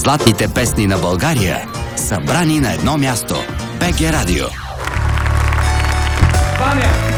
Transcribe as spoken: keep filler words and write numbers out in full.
Златните песни на България, събрани на едно място. БГ Радио. Ваня!